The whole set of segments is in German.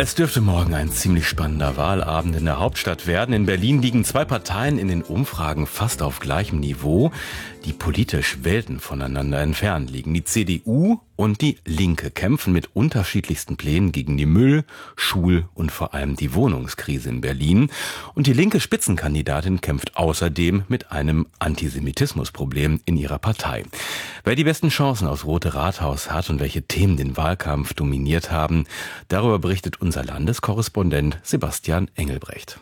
Es dürfte morgen ein ziemlich spannender Wahlabend in der Hauptstadt werden. In Berlin liegen zwei Parteien in den Umfragen fast auf gleichem Niveau, die politisch Welten voneinander entfernt liegen. Die CDU und die Linke kämpfen mit unterschiedlichsten Plänen gegen die Müll-, Schul- und vor allem die Wohnungskrise in Berlin. Und die linke Spitzenkandidatin kämpft außerdem mit einem Antisemitismusproblem in ihrer Partei. Wer die besten Chancen aufs Rote Rathaus hat und welche Themen den Wahlkampf dominiert haben, darüber berichtet unser Landeskorrespondent Sebastian Engelbrecht.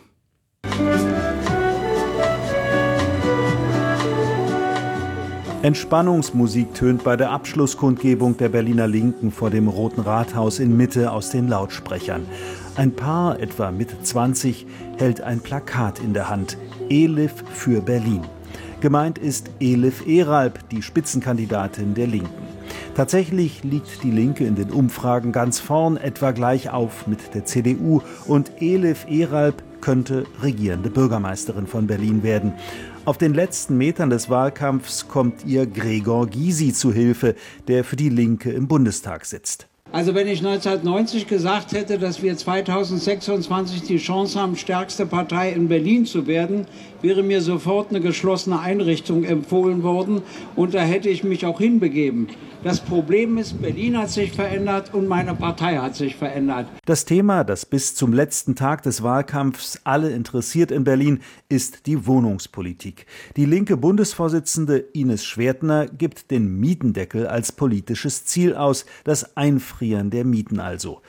Entspannungsmusik tönt bei der Abschlusskundgebung der Berliner Linken vor dem Roten Rathaus in Mitte aus den Lautsprechern. Ein Paar, etwa Mitte 20, hält ein Plakat in der Hand: Elif für Berlin. Gemeint ist Elif Eralp, die Spitzenkandidatin der Linken. Tatsächlich liegt die Linke in den Umfragen ganz vorn, etwa gleich auf mit der CDU. Und Elif Eralp könnte regierende Bürgermeisterin von Berlin werden. Auf den letzten Metern des Wahlkampfs kommt ihr Gregor Gysi zu Hilfe, der für die Linke im Bundestag sitzt. Also wenn ich 1990 gesagt hätte, dass wir 2026 die Chance haben, stärkste Partei in Berlin zu werden, wäre mir sofort eine geschlossene Einrichtung empfohlen worden und da hätte ich mich auch hinbegeben. Das Problem ist, Berlin hat sich verändert und meine Partei hat sich verändert. Das Thema, das bis zum letzten Tag des Wahlkampfs alle interessiert in Berlin, ist die Wohnungspolitik. Die linke Bundesvorsitzende Ines Schwertner gibt den Mietendeckel als politisches Ziel aus, das Einfrieren der Mieten also.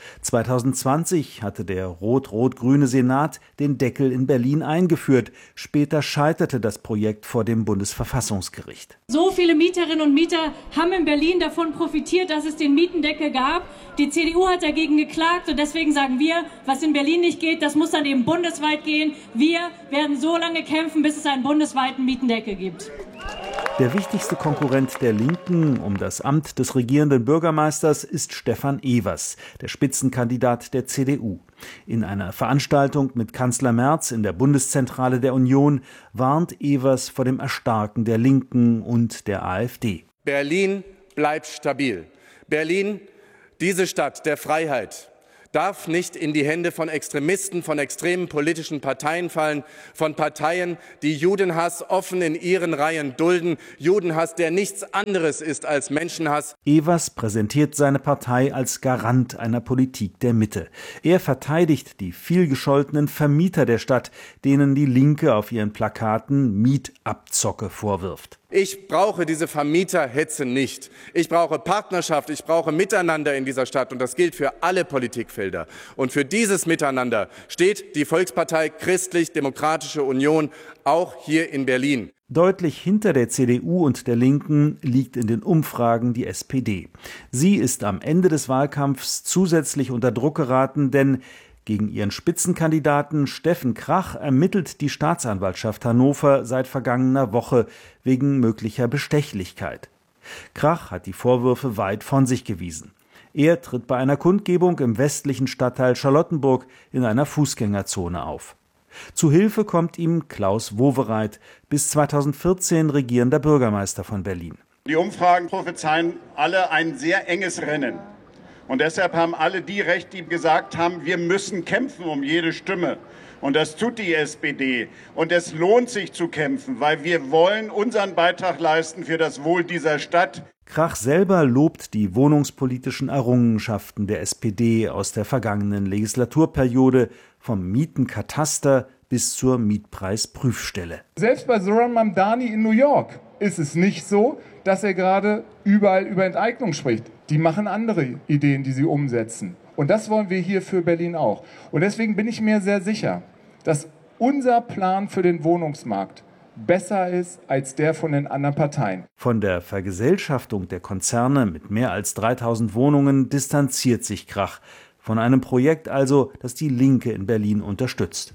2020 hatte der rot-rot-grüne Senat den Deckel in Berlin eingeführt. Später scheiterte das Projekt vor dem Bundesverfassungsgericht. So viele Mieterinnen und Mieter haben in Berlin davon profitiert, dass es den Mietendeckel gab. Die CDU hat dagegen geklagt und deswegen sagen wir, was in Berlin nicht geht, das muss dann eben bundesweit gehen. Wir werden so lange kämpfen, bis es einen bundesweiten Mietendeckel gibt. Der wichtigste Konkurrent der Linken um das Amt des regierenden Bürgermeisters ist Stefan Evers, der Spitzenkandidat der CDU. In einer Veranstaltung mit Kanzler Merz in der Bundeszentrale der Union warnt Evers vor dem Erstarken der Linken und der AfD. Berlin bleibt stabil. Berlin, diese Stadt der Freiheit, darf nicht in die Hände von Extremisten, von extremen politischen Parteien fallen, von Parteien, die Judenhass offen in ihren Reihen dulden, Judenhass, der nichts anderes ist als Menschenhass. Evers präsentiert seine Partei als Garant einer Politik der Mitte. Er verteidigt die vielgescholtenen Vermieter der Stadt, denen die Linke auf ihren Plakaten Mietabzocke vorwirft. Ich brauche diese Vermieterhetze nicht. Ich brauche Partnerschaft, ich brauche Miteinander in dieser Stadt. Und das gilt für alle Politikfelder. Und für dieses Miteinander steht die Volkspartei Christlich-Demokratische Union auch hier in Berlin. Deutlich hinter der CDU und der Linken liegt in den Umfragen die SPD. Sie ist am Ende des Wahlkampfs zusätzlich unter Druck geraten, denn gegen ihren Spitzenkandidaten Steffen Krach ermittelt die Staatsanwaltschaft Hannover seit vergangener Woche wegen möglicher Bestechlichkeit. Krach hat die Vorwürfe weit von sich gewiesen. Er tritt bei einer Kundgebung im westlichen Stadtteil Charlottenburg in einer Fußgängerzone auf. Zu Hilfe kommt ihm Klaus Wowereit, bis 2014 regierender Bürgermeister von Berlin. Die Umfragen prophezeien alle ein sehr enges Rennen. Und deshalb haben alle die recht, die gesagt haben, wir müssen kämpfen um jede Stimme. Und das tut die SPD. Und es lohnt sich zu kämpfen, weil wir wollen unseren Beitrag leisten für das Wohl dieser Stadt. Krach selber lobt die wohnungspolitischen Errungenschaften der SPD aus der vergangenen Legislaturperiode, vom Mietenkataster bis zur Mietpreisprüfstelle. Selbst bei Zoran Mamdani in New York ist es nicht so, dass er gerade überall über Enteignung spricht. Die machen andere Ideen, die sie umsetzen. Und das wollen wir hier für Berlin auch. Und deswegen bin ich mir sehr sicher, dass unser Plan für den Wohnungsmarkt besser ist als der von den anderen Parteien. Von der Vergesellschaftung der Konzerne mit mehr als 3000 Wohnungen distanziert sich Krach. Von einem Projekt also, das die Linke in Berlin unterstützt.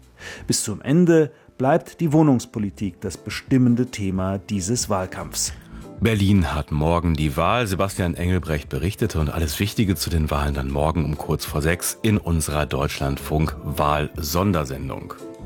Bis zum Ende bleibt die Wohnungspolitik das bestimmende Thema dieses Wahlkampfs. Berlin hat morgen die Wahl. Sebastian Engelbrecht berichtete und alles Wichtige zu den Wahlen dann morgen um kurz vor 6 in unserer Deutschlandfunk-Wahl-Sondersendung.